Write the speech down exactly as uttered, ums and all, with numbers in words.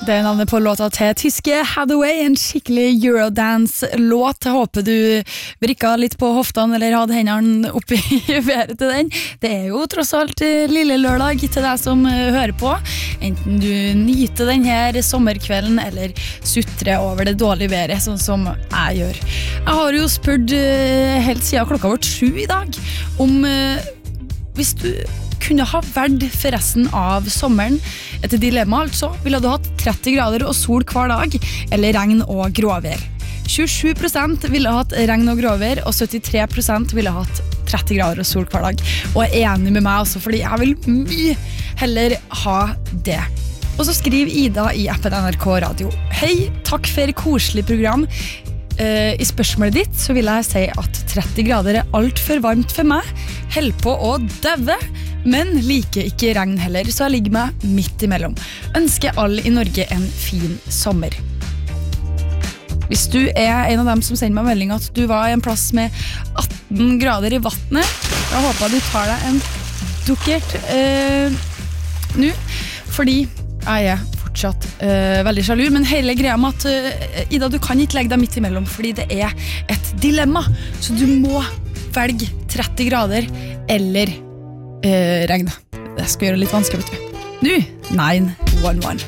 Det er navnet på låta til tyske Hathaway, en skikkelig Eurodance-låt. Jeg håper du vrikka litt på hoftene eller hadde hendene oppi været til den. Det er jo tross alt lille lørdag til deg som hører på. Enten du nyter den her sommerkvelden eller sutrer over det dårlige været, sånn som jeg gjør. Jeg har jo spurt helt siden klokka vårt sju i dag om hvis du kunne ha vært for resten av sommeren et dilemma, altså ville du hatt tretti grader og sol hver dag eller regn og gråvær. tjuesju prosent ville hatt regn og gråvær og syttitre prosent ville hatt tretti grader og sol hver dag. Og jeg er enig med meg også, fordi jeg vil mye heller ha det. Og så skriver Ida i appen N R K Radio: Hei, takk for koselig program. Uh, I spørsmålet ditt så vil jeg si at tretti grader er alt for varmt for meg. Held på å døve, men liker ikke regn heller, så jeg ligger meg midt imellom. Ønsker alle i Norge en fin sommer. Hvis du er en av dem som sender meg melding at du var i en plass med atten grader i vattnet, da håper jeg du tar deg en dukkert uh, nå, fordi jeg er fortsatt uh, veldig sjalu, men hele greia med at uh, Ida, du kan ikke legge deg midt imellom, fordi det er et dilemma, så du må velge tretti grader eller uh, regn. Det skal gjøre det litt vanskelig, vet du. Nå, nine one one.